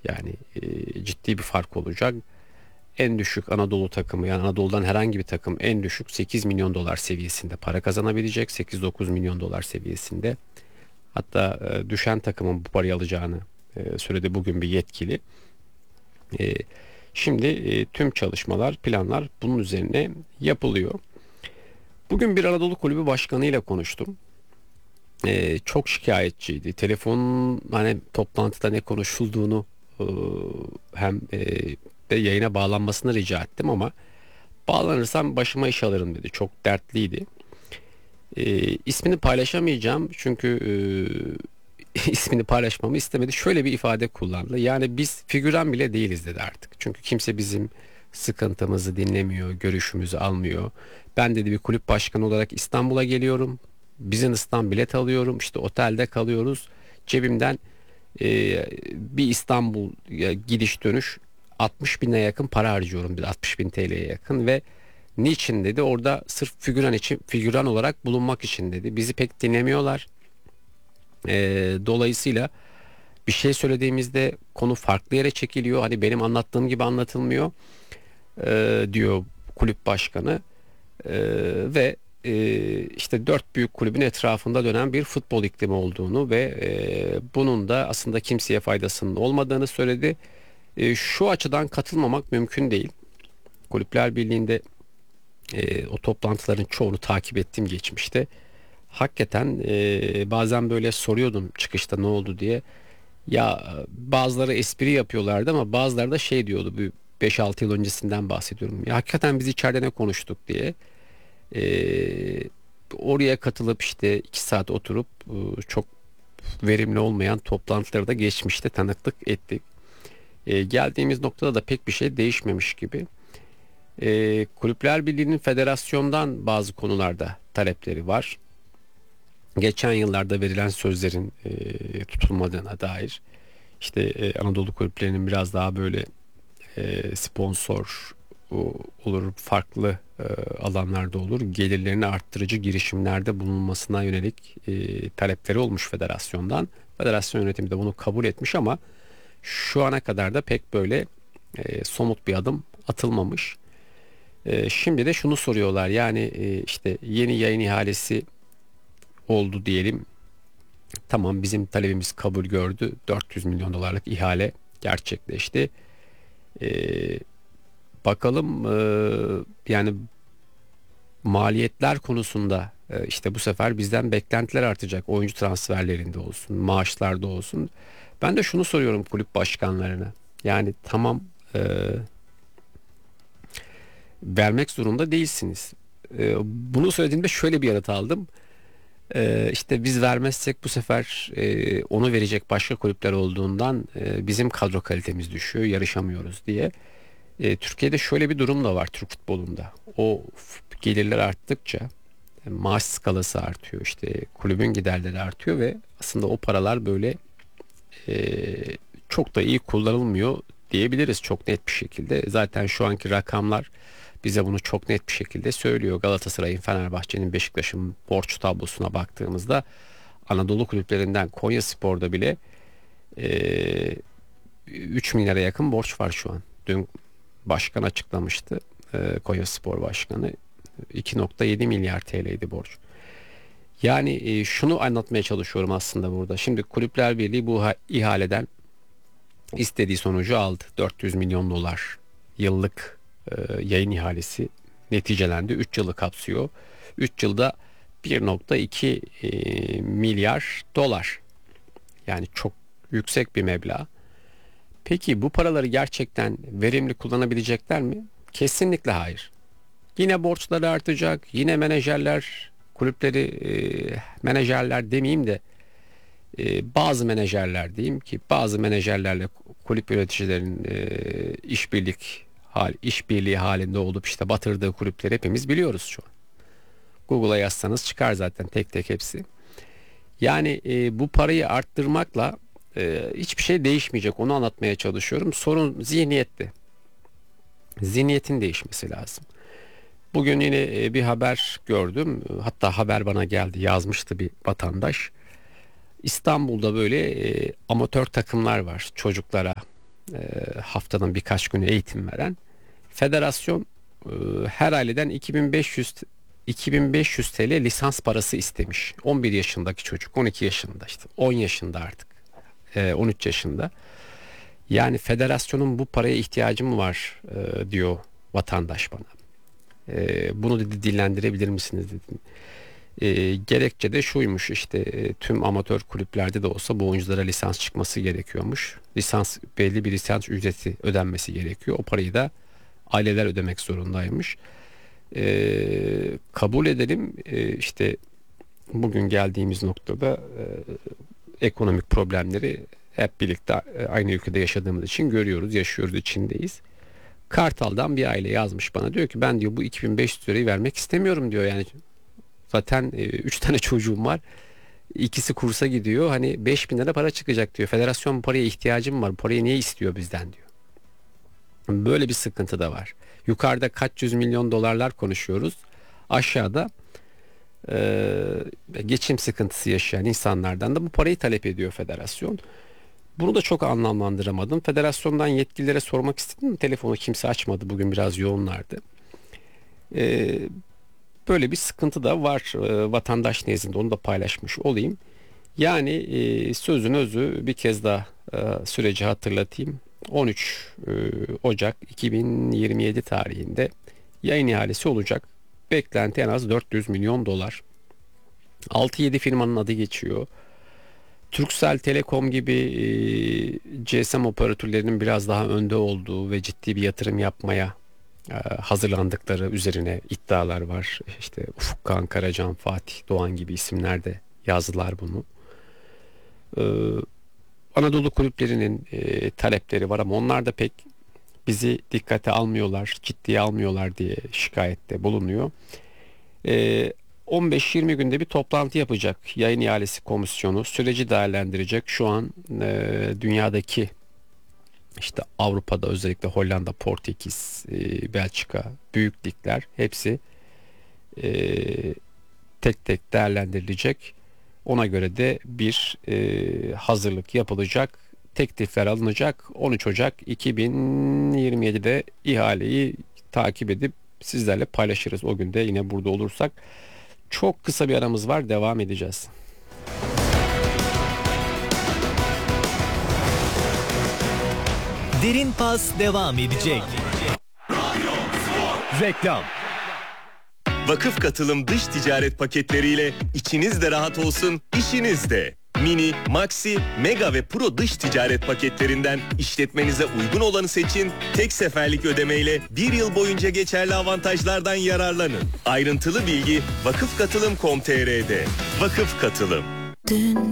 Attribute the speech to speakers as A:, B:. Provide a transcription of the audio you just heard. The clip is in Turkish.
A: Yani ciddi bir fark olacak. En düşük Anadolu takımı, yani Anadolu'dan herhangi bir takım en düşük 8 milyon dolar seviyesinde para kazanabilecek. 8-9 milyon dolar seviyesinde. Hatta düşen takımın bu parayı alacağını söyledi bugün bir yetkili. E, Şimdi tüm çalışmalar, planlar bunun üzerine yapılıyor. Bugün bir Anadolu Kulübü başkanıyla konuştum. Çok şikayetçiydi. Telefonun hani toplantıda ne konuşulduğunu e, hem de yayına bağlanmasını rica ettim ama bağlanırsam başıma iş alırım dedi. Çok dertliydi. İsmini paylaşamayacağım çünkü ismini paylaşmamı istemedi. Şöyle bir ifade kullandı. Yani biz figüran bile değiliz dedi artık. Çünkü kimse bizim sıkıntımızı dinlemiyor, görüşümüzü almıyor. Ben dedi bir kulüp başkanı olarak İstanbul'a geliyorum. Business'tan bilet alıyorum. İşte otelde kalıyoruz. Cebimden bir İstanbul gidiş dönüş 60 bine yakın para harcıyorum dedi. 60 bin TL'ye yakın ve niçin dedi, orada sırf figüran için, figüran olarak bulunmak için dedi. Bizi pek dinlemiyorlar. Dolayısıyla bir şey söylediğimizde konu farklı yere çekiliyor. Hani benim anlattığım gibi anlatılmıyor diyor kulüp başkanı. Ve işte dört büyük kulübün etrafında dönen bir futbol iklimi olduğunu ve bunun da aslında kimseye faydasının olmadığını söyledi. Şu açıdan katılmamak mümkün değil. Kulüpler Birliği'nde o toplantıların çoğunu takip ettim geçmişte. Hakikaten bazen böyle soruyordum çıkışta ne oldu diye. Ya bazıları espri yapıyorlardı ama bazıları da şey diyordu, bir 5-6 yıl öncesinden bahsediyorum. Ya hakikaten biz içeride ne konuştuk diye. E, Oraya katılıp işte 2 saat oturup çok verimli olmayan toplantıları da geçmişte tanıklık ettik. Geldiğimiz noktada da pek bir şey değişmemiş gibi. Kulüpler Birliği'nin federasyondan bazı konularda talepleri var. Geçen yıllarda verilen sözlerin tutulmadığına dair, işte Anadolu kulüplerinin biraz daha böyle sponsor olur, farklı alanlarda olur, gelirlerini arttırıcı girişimlerde bulunmasına yönelik talepleri olmuş federasyondan. Federasyon yönetimi de bunu kabul etmiş ama şu ana kadar da pek böyle somut bir adım atılmamış. Şimdi de şunu soruyorlar, yani işte yeni yayın ihalesi oldu diyelim. Tamam, bizim talebimiz kabul gördü. 400 milyon dolarlık ihale gerçekleşti. Ee, Bakalım yani maliyetler konusunda işte bu sefer bizden beklentiler artacak. Oyuncu transferlerinde olsun, maaşlarda olsun. Ben de şunu soruyorum kulüp başkanlarına. Yani tamam, vermek zorunda değilsiniz. Bunu söylediğimde şöyle bir yanıt aldım. İşte biz vermezsek bu sefer onu verecek başka kulüpler olduğundan bizim kadro kalitemiz düşüyor, yarışamıyoruz diye. Türkiye'de şöyle bir durum da var Türk futbolunda. Gelirler arttıkça maaş skalası artıyor, işte kulübün giderleri artıyor ve aslında o paralar böyle e, çok da iyi kullanılmıyor diyebiliriz çok net bir şekilde. Zaten şu anki rakamlar bize bunu çok net bir şekilde söylüyor. Galatasaray'ın, Fenerbahçe'nin, Beşiktaş'ın borç tablosuna baktığımızda Anadolu kulüplerinden Konyaspor'da bile e, 3 milyara yakın borç var şu an. Dün başkan açıklamıştı. Konyaspor Başkanı 2,7 milyar TL'ydi borç. Yani şunu anlatmaya çalışıyorum aslında burada. Şimdi Kulüpler Birliği bu ihaleden istediği sonucu aldı. 400 milyon dolar yıllık yayın ihalesi neticelendi. 3 yılı kapsıyor. 3 yılda 1,2 milyar dolar. Yani çok yüksek bir meblağ. Peki bu paraları gerçekten verimli kullanabilecekler mi? Kesinlikle hayır. Yine borçları artacak. Yine menajerler, kulüpleri menajerler demeyeyim de bazı menajerler diyeyim ki bazı menajerlerle kulüp yöneticilerin işbirliği halinde olup işte batırdığı kulüpleri hepimiz biliyoruz şu an. Google'a yazsanız çıkar zaten tek tek hepsi. Yani bu parayı arttırmakla hiçbir şey değişmeyecek. Onu anlatmaya çalışıyorum. Sorun zihniyette. Zihniyetin değişmesi lazım. Bugün yine bir haber gördüm. Hatta haber bana geldi. Yazmıştı bir vatandaş. İstanbul'da böyle amatör takımlar var çocuklara. haftanın birkaç günü eğitim veren. Federasyon her aileden 2500 TL lisans parası istemiş. 11 yaşındaki çocuk, 12 yaşında, işte 10 yaşında artık, 13 yaşında. Yani federasyonun bu paraya ihtiyacı mı var diyor vatandaş bana. Bunu dedi dillendirebilir misiniz dedim. Gerekçe de şuymuş, işte tüm amatör kulüplerde de olsa bu oyunculara lisans çıkması gerekiyormuş. Belli bir lisans ücreti ödenmesi gerekiyor. O parayı da aileler ödemek zorundaymış. Kabul edelim, işte bugün geldiğimiz noktada ekonomik problemleri hep birlikte aynı ülkede yaşadığımız için görüyoruz, yaşıyoruz, içindeyiz. Kartal'dan bir aile yazmış bana, diyor ki ben diyor bu 2500 lirayı vermek istemiyorum diyor. Yani zaten 3 tane çocuğum var, ikisi kursa gidiyor, hani 5000 lira para çıkacak diyor. Federasyon paraya ihtiyacım var, parayı niye istiyor bizden diyor. Böyle bir sıkıntı da var. Yukarıda kaç yüz milyon dolarlar konuşuyoruz, aşağıda geçim sıkıntısı yaşayan insanlardan da bu parayı talep ediyor federasyon. Bunu da çok anlamlandıramadım. Federasyondan yetkililere sormak istedim. Telefonu kimse açmadı. Bugün biraz yoğunlardı. Böyle bir sıkıntı da var vatandaş nezdinde. Onu da paylaşmış olayım. Yani sözün özü, bir kez daha süreci hatırlatayım. 13 Ocak 2027 tarihinde yayın ihalesi olacak. Beklenti en az 400 milyon dolar. 6-7 firmanın adı geçiyor. Turkcell, Telekom gibi GSM operatörlerinin biraz daha önde olduğu ve ciddi bir yatırım yapmaya hazırlandıkları üzerine iddialar var. İşte Ufuk Kağan Karacan, Fatih Doğan gibi isimler de yazdılar bunu. Anadolu kulüplerinin talepleri var ama onlar da pek bizi dikkate almıyorlar, ciddiye almıyorlar diye şikayette bulunuyor. 15-20 günde bir toplantı yapacak yayın ihalesi komisyonu, süreci değerlendirecek. Şu an dünyadaki, işte Avrupa'da özellikle Hollanda, Portekiz, Belçika, büyük ligler hepsi tek tek değerlendirilecek. Ona göre de bir hazırlık yapılacak. Teklifler alınacak. 13 Ocak 2027'de ihaleyi takip edip sizlerle paylaşırız. O günde yine burada olursak. Çok kısa bir aramız var. Devam edeceğiz.
B: Derin Pas devam edecek. Reklam.
C: Vakıf Katılım dış ticaret paketleriyle içiniz de rahat olsun, işiniz de. Mini, Maxi, Mega ve Pro dış ticaret paketlerinden işletmenize uygun olanı seçin. Tek seferlik ödemeyle 1 yıl boyunca geçerli avantajlardan yararlanın. Ayrıntılı bilgi vakıfkatılım.com.tr'de. Vakıf Katılım.